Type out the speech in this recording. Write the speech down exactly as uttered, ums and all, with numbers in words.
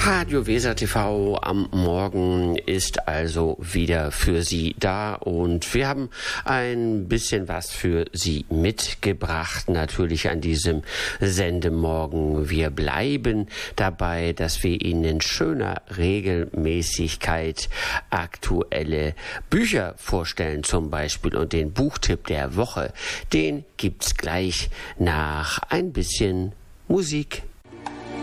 Radio Weser T V am Morgen ist also wieder für Sie da und wir haben ein bisschen was für Sie mitgebracht, natürlich an diesem Sendemorgen. Wir bleiben dabei, dass wir Ihnen in schöner Regelmäßigkeit aktuelle Bücher vorstellen zum Beispiel, und den Buchtipp der Woche, den gibt's gleich nach ein bisschen Musik.